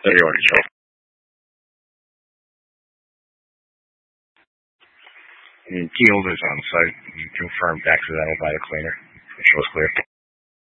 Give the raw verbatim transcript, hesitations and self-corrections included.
There you are, Joe. And Keel is on site. You confirmed accidental by the cleaner. The show's clear.